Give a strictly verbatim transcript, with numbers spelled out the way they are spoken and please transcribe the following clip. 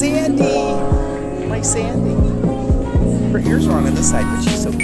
Sandy! My Sandy. Her ears are on this side, but she's so